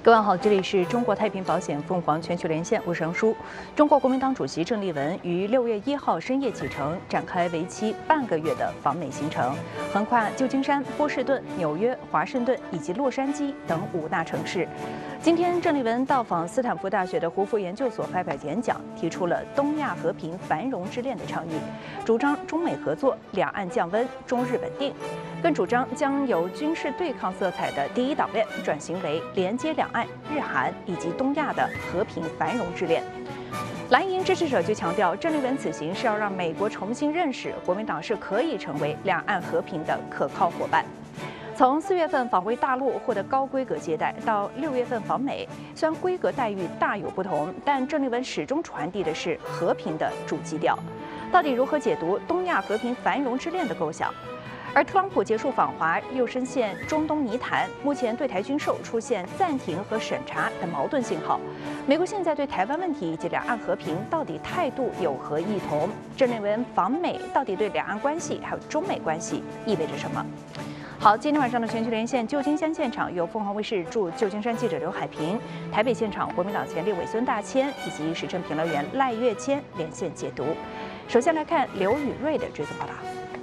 各位好，这里是中国太平保险凤凰全球连线，我是杨舒。中国国民党主席郑丽文于6月1号深夜启程，展开为期半个月的访美行程，横跨旧金山、波士顿、纽约、华盛顿以及洛杉矶等5大城市。今天，郑丽文到访斯坦福大学的胡佛研究所发表演讲，提出了东亚和平繁荣之恋的倡议，主张中美合作、两岸降温、中日稳定，更主张将由军事对抗色彩的第一岛链转型为连接两岸、日韩以及东亚的和平繁荣之恋。蓝营支持者就强调，郑丽文此行是要让美国重新认识国民党是可以成为两岸和平的可靠伙伴。从4月份访回大陆获得高规格接待，到6月份访美，虽然规格待遇大有不同，但郑丽文始终传递的是和平的主基调。到底如何解读东亚和平繁荣之恋的构想？而特朗普结束访华，又深陷中东泥潭，目前对台军售出现暂停和审查的矛盾信号。美国现在对台湾问题以及两岸和平到底态度有何异同？郑丽文访美到底对两岸关系还有中美关系意味着什么？好，今天晚上的全球连线，旧金山现场由凤凰卫视驻旧金山记者刘海平，台北现场国民党前立委孙大千以及时政评论员赖月谦连线解读。首先来看刘宇瑞的追踪报道。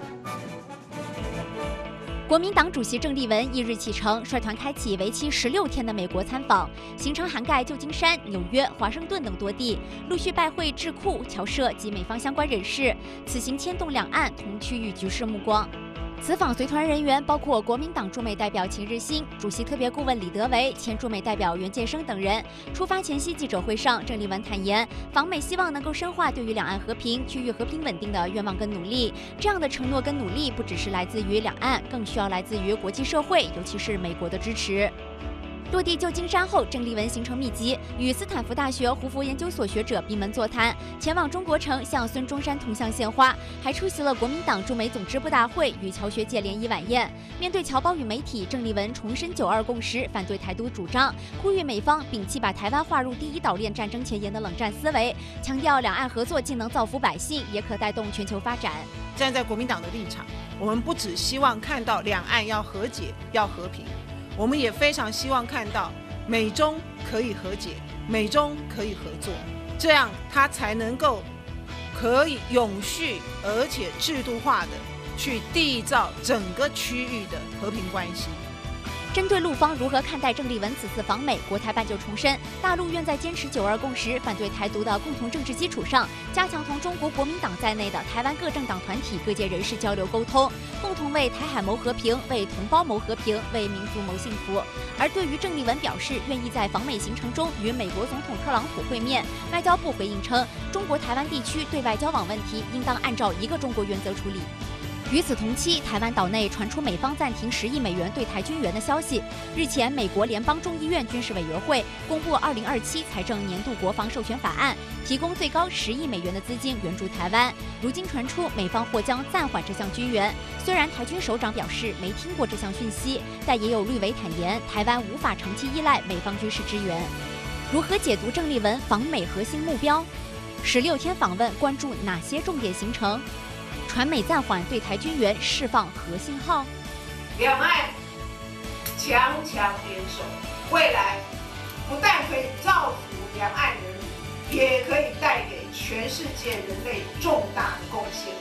国民党主席郑丽文翌日启程，率团开启为期16天的美国参访，行程涵盖旧金山、纽约、华盛顿等多地，陆续拜会智库、侨社及美方相关人士。此行牵动两岸同区域局势目光。此访随团人员包括国民党驻美代表秦日新、主席特别顾问李德维、前驻美代表袁建生等人。出发前夕记者会上，郑丽文坦言，访美希望能够深化对于两岸和平、区域和平稳定的愿望跟努力。这样的承诺跟努力，不只是来自于两岸，更需要来自于国际社会，尤其是美国的支持。落地旧金山后，郑丽文行程密集，与斯坦福大学胡佛研究所学者闭门座谈，前往中国城向孙中山铜像献花，还出席了国民党驻美总支部大会与侨学界联谊晚宴。面对侨胞与媒体，郑丽文重申9·2共识，反对台独主张，呼吁美方摒弃把台湾划入第一岛链战争前沿的冷战思维，强调两岸合作既能造福百姓，也可带动全球发展。 站在国民党的立场，我们不只希望看到两岸要和解、要和平。我们也非常希望看到美中可以和解，美中可以合作，这样它才能够可以永续而且制度化的去缔造整个区域的和平关系。 针对陆方如何看待郑丽文此次访美，国台办就重申，大陆愿在坚持9·2共识、反对台独的共同政治基础上，加强同中国国民党在内的台湾各政党团体、各界人士交流沟通，共同为台海谋和平，为同胞谋和平，为民族谋幸福。而对于郑丽文表示愿意在访美行程中与美国总统特朗普会面，外交部回应称，中国台湾地区对外交往问题应当按照一个中国原则处理。与此同期，台湾岛内传出美方暂停10亿美元对台军援的消息。日前，美国联邦众议院军事委员会公布2027财政年度国防授权法案，提供最高10亿美元的资金援助台湾。如今传出美方或将暂缓这项军援，虽然台军首长表示没听过这项讯息，但也有绿委坦言，台湾无法长期依赖美方军事支援。如何解读郑丽文访美核心目标？16天访问关注哪些重点行程？传美暂缓对台军援释放核信号， 两岸强强联手，未来不但可以造福两岸人民，也可以带给全世界人类重大的贡献。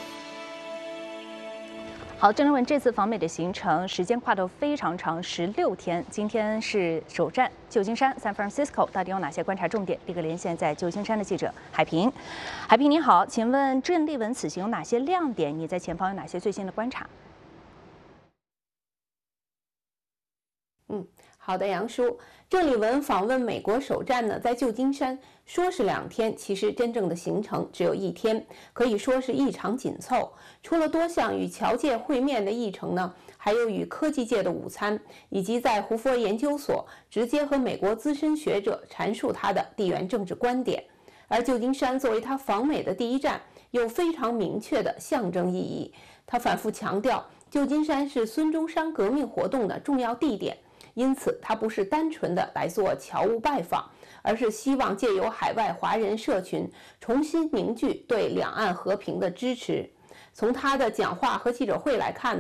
好，郑丽文这次访美的行程时间跨度非常长，16天。今天是首站旧金山 San Francisco， 到底有哪些观察重点？立刻连线在旧金山的记者海平。海平你好，请问郑丽文此行有哪些亮点？你在前方有哪些最新的观察？ 好的，杨叔，郑丽文访问美国首站呢，在旧金山，说是2天，其实真正的行程只有1天，可以说是异常紧凑。除了多项与侨界会面的议程呢，还有与科技界的午餐，以及在胡佛研究所直接和美国资深学者阐述他的地缘政治观点。而旧金山作为他访美的第一站，有非常明确的象征意义。他反复强调，旧金山是孙中山革命活动的重要地点。因此，他不是单纯的来做侨务拜访，而是希望借由海外华人社群重新凝聚对两岸和平的支持。从他的讲话和记者会来看呢，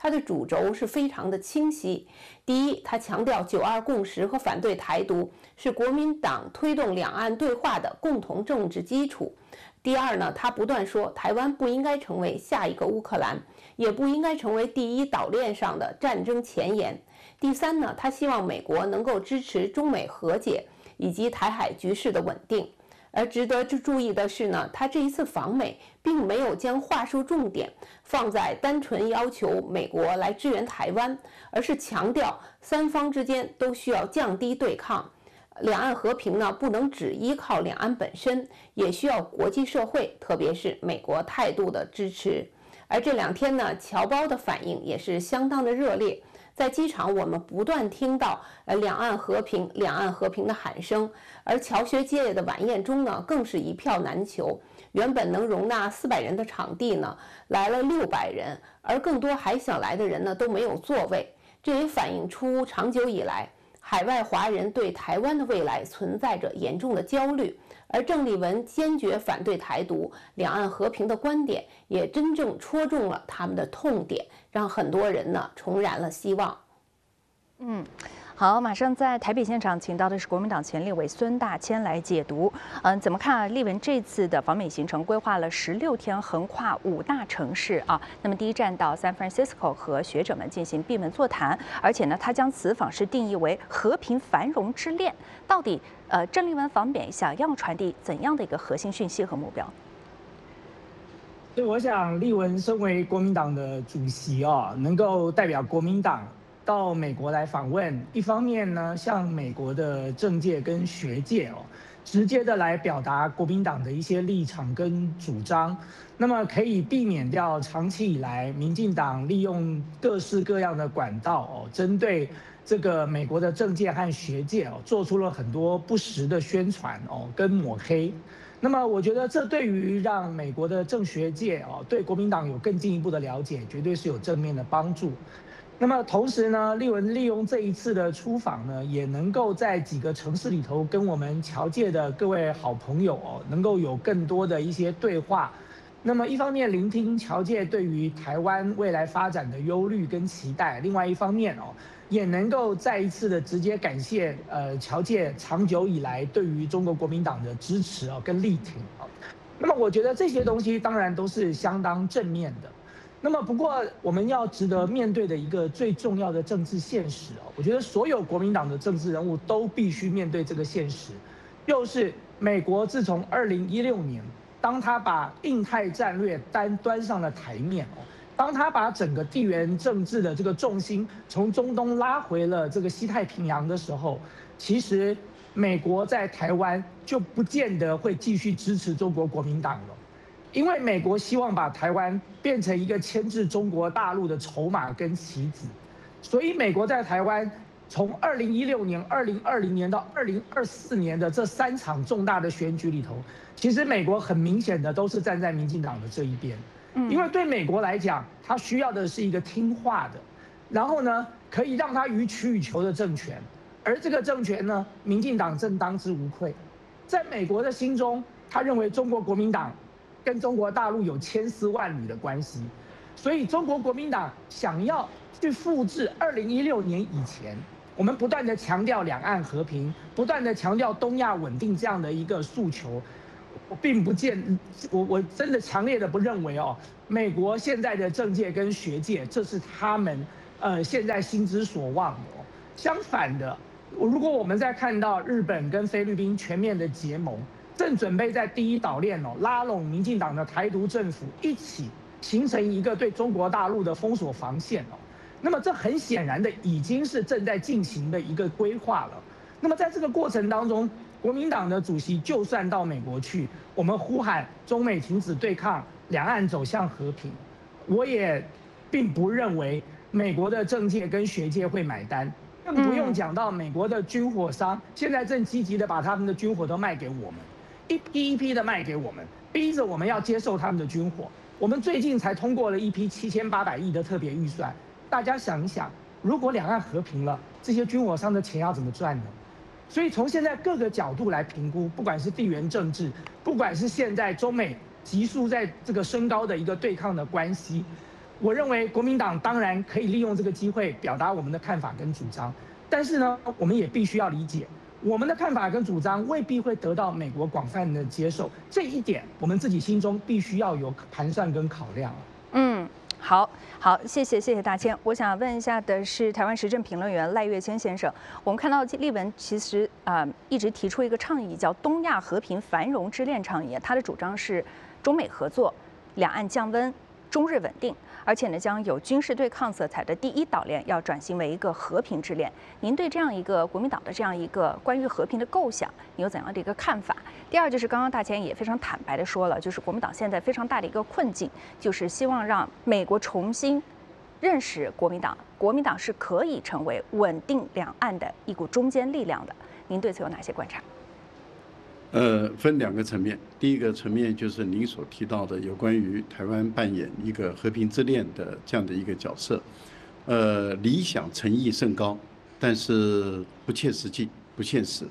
它的主轴是非常的清晰。第一，他强调9·2共识和反对台独是国民党推动两岸对话的共同政治基础。第二呢，他不断说台湾不应该成为下一个乌克兰，也不应该成为第一岛链上的战争前沿。第三呢，他希望美国能够支持中美和解以及台海局势的稳定。而值得注意的是呢，他这一次访美并没有将话术重点放在单纯要求美国来支援台湾，而是强调三方之间都需要降低对抗，两岸和平呢不能只依靠两岸本身，也需要国际社会，特别是美国态度的支持。而这2天呢，侨胞的反应也是相当的热烈。在机场，我们不断听到两岸和平、两岸和平的喊声，而侨学界的晚宴中呢，更是一票难求。原本能容纳400人的场地呢，来了600人，而更多还想来的人呢都没有座位。这也反映出长久以来海外华人对台湾的未来存在着严重的焦虑。而郑丽文坚决反对台独、两岸和平的观点，也真正戳中了他们的痛点，让很多人呢重燃了希望。 好，马上在台北现场请到的是国民党前立委孙大千来解读。怎么看啊？立文这次的访美行程规划了16天，横跨5大城市啊。那么第一站到 San Francisco 和学者们进行闭门座谈，而且呢，他将此访是定义为和平繁荣之恋。到底郑丽文访美想要传递怎样的一个核心讯息和目标？ 所以我想，立文身为国民党的主席啊，能够代表国民党到美国来访问，一方面呢，向美国的政界跟学界直接的来表达国民党的一些立场跟主张，那么可以避免掉长期以来民进党利用各式各样的管道针对这个美国的政界和学界做出了很多不实的宣传跟抹黑。那么我觉得这对于让美国的政学界对国民党有更进一步的了解，绝对是有正面的帮助。那么同时呢，立文利用这一次的出访呢，也能够在几个城市里头跟我们侨界的各位好朋友能够有更多的一些对话。那么一方面聆听侨界对于台湾未来发展的忧虑跟期待，另外一方面也能够再一次的直接感谢侨界长久以来对于中国国民党的支持跟力挺。那么我觉得这些东西当然都是相当正面的。那么不过我们要值得面对的一个最重要的政治现实我觉得所有国民党的政治人物都必须面对这个现实，就是美国自从2016年，当他把印太战略端上了台面当他把整个地缘政治的这个重心从中东拉回了这个西太平洋的时候，其实美国在台湾就不见得会继续支持中国国民党了。因为美国希望把台湾变成一个牵制中国大陆的筹码跟棋子，所以美国在台湾从2016年、2020年到2024年的这3场重大的选举里头，其实美国很明显的都是站在民进党的这一边。因为对美国来讲，他需要的是一个听话的，然后呢可以让他予取予求的政权，而这个政权呢，民进党正当之无愧。在美国的心中，他认为中国国民党跟中国大陆有千丝万缕的关系，所以中国国民党想要去复制2016年以前我们不断的强调两岸和平，不断的强调东亚稳定这样的一个诉求。我并不我真的强烈的不认为美国现在的政界跟学界这是他们现在心之所望的相反的，如果我们在看到日本跟菲律宾全面的结盟，正准备在第一岛链拉拢民进党的台独政府一起形成一个对中国大陆的封锁防线那么这很显然的已经是正在进行的一个规划了。那么在这个过程当中，国民党的主席就算到美国去，我们呼喊中美停止对抗，两岸走向和平，我也并不认为美国的政界跟学界会买单。更不用讲到美国的军火商现在正积极的把他们的军火都卖给我们，一批一批的卖给我们，逼着我们要接受他们的军火。我们最近才通过了一批7800亿的特别预算，大家想一想，如果两岸和平了，这些军火商的钱要怎么赚呢？所以从现在各个角度来评估，不管是地缘政治，不管是现在中美急速在这个升高的一个对抗的关系， 我认为国民党当然可以利用这个机会表达我们的看法跟主张，但是呢，我们也必须要理解，我们的看法跟主张未必会得到美国广泛的接受，这一点我们自己心中必须要有盘算跟考量。 好，谢谢大千。我想问一下的是台湾时政评论员赖岳谦先生，我们看到立文其实一直提出一个倡议，叫东亚和平繁荣之恋倡议，他的主张是中美合作、两岸降温、中日稳定，而且呢将有军事对抗色彩的第一岛链要转型为一个和平之恋。您对这样一个国民党的这样一个关于和平的构想，你有怎样的一个看法？第二就是刚刚大千也非常坦白的说了，就是国民党现在非常大的一个困境，就是希望让美国重新认识国民党，国民党是可以成为稳定两岸的一股中坚力量的。您对此有哪些观察？ 分两个层面。第一个层面就是您所提到的有关于台湾扮演一个和平之恋的这样的一个角色，理想诚意甚高，但是不切实际、不现实。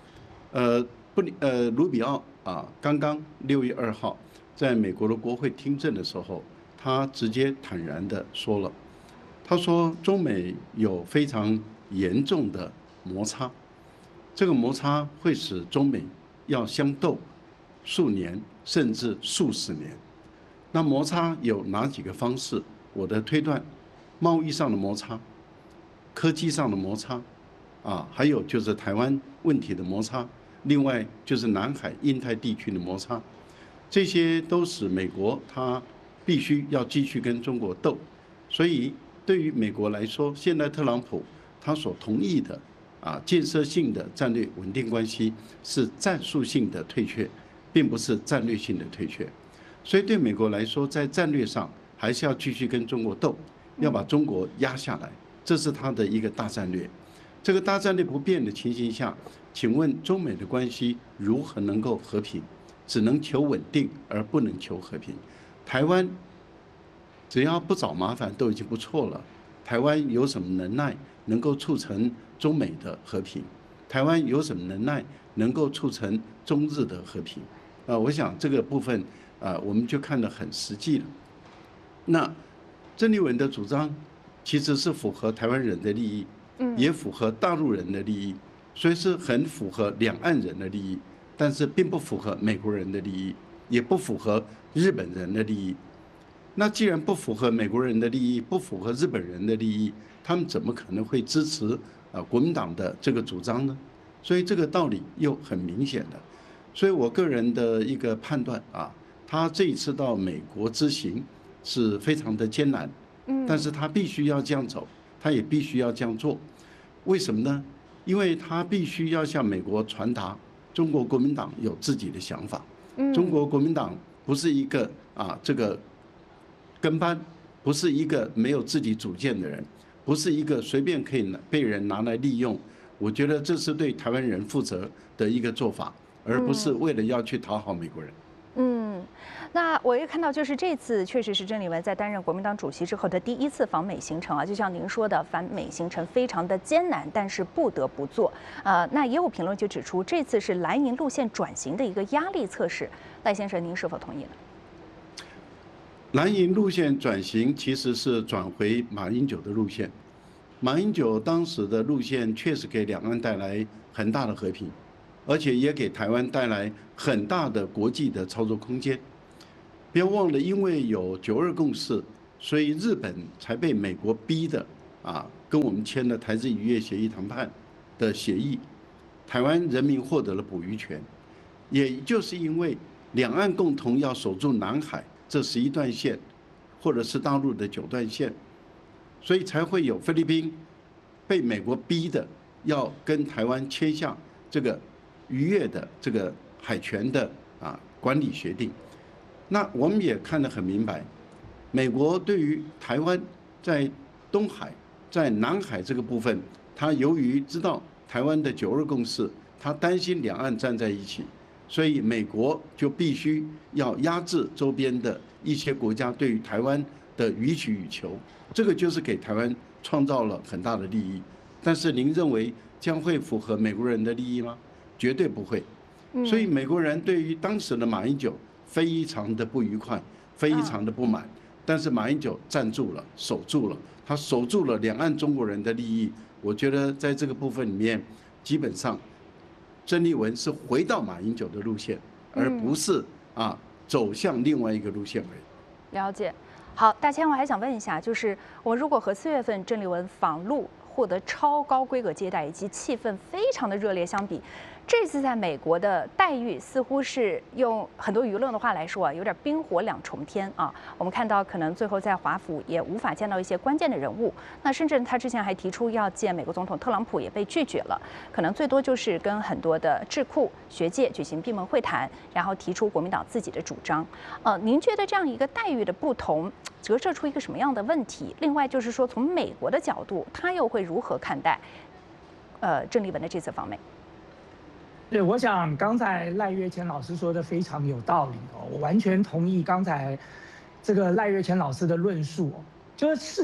卢比奥刚刚6月2号在美国的国会听证的时候，他直接坦然地说了，他说中美有非常严重的摩擦，这个摩擦会使中美要相斗数年甚至数十年。那摩擦有哪几个方式？我的推断，贸易上的摩擦、科技上的摩擦，还有就是台湾问题的摩擦，另外就是南海、印太地区的摩擦，这些都使美国它必须要继续跟中国斗。所以对于美国来说，现在特朗普他所同意的建设性的战略稳定关系是战术性的退却，并不是战略性的退却。所以对美国来说，在战略上还是要继续跟中国斗，要把中国压下来，这是他的一个大战略。这个大战略不变的情形下，请问中美的关系如何能够和平？只能求稳定，而不能求和平。台湾只要不找麻烦都已经不错了。台湾有什么能耐能够促成中美的和平？台湾有什么能耐能够促成中日的和平？我想这个部分我们就看得很实际了。那郑丽文的主张其实是符合台湾人的利益，也符合大陆人的利益，所以是很符合两岸人的利益，但是并不符合美国人的利益，也不符合日本人的利益。那既然不符合美国人的利益，不符合日本人的利益，他们怎么可能会支持国民党的这个主张呢？所以这个道理又很明显的。所以我个人的一个判断他这一次到美国之行是非常的艰难，但是他必须要这样走，他也必须要这样做。为什么呢？因为他必须要向美国传达中国国民党有自己的想法。中国国民党不是一个这个跟班，不是一个没有自己主见的人，不是一个随便可以被人拿来利用。我觉得这是对台湾人负责的一个做法，而不是为了要去讨好美国人。 那我也看到，就是这次确实是郑丽文在担任国民党主席之后的第一次访美行程就像您说的，访美行程非常的艰难，但是不得不做。那也有评论就指出，这次是蓝营路线转型的一个压力测试。赖先生，您是否同意呢？ 蓝营路线转型其实是转回马英九的路线。马英九当时的路线确实给两岸带来很大的和平，而且也给台湾带来很大的国际的操作空间。不要忘了，因为有9·2共识，所以日本才被美国逼的跟我们签了台日渔业协议谈判的协议，台湾人民获得了捕鱼权。也就是因为两岸共同要守住南海这11段线，或者是大陆的9段线，所以才会有菲律宾被美国逼的要跟台湾签下这个渔业的这个海权的管理协定。那我们也看得很明白，美国对于台湾在东海、在南海这个部分，他由于知道台湾的9·2共识，他担心两岸站在一起，所以美国就必须要压制周边的一些国家对于台湾的予取予求，这个就是给台湾创造了很大的利益。但是您认为将会符合美国人的利益吗？绝对不会。所以美国人对于当时的马英九非常的不愉快，非常的不满。 但是马英九站住了，守住了，他守住了两岸中国人的利益。我觉得在这个部分里面，基本上郑丽文是回到马英九的路线，而不是走向另外一个路线而已。 了解。好，大千，我还想问一下，就是我们如果和4月份郑丽文访陆获得超高规格接待以及气氛非常的热烈相比，这次在美国的待遇似乎是用很多舆论的话来说有点冰火两重天啊。我们看到可能最后在华府也无法见到一些关键的人物，那甚至他之前还提出要见美国总统特朗普，也被拒绝了。可能最多就是跟很多的智库学界举行闭门会谈，然后提出国民党自己的主张。您觉得这样一个待遇的不同，折射出一个什么样的问题？另外就是说，从美国的角度，他又会如何看待郑丽文的这次访美？ 对，我想刚才赖岳谦老师说的非常有道理哦，我完全同意刚才这个赖岳谦老师的论述，就是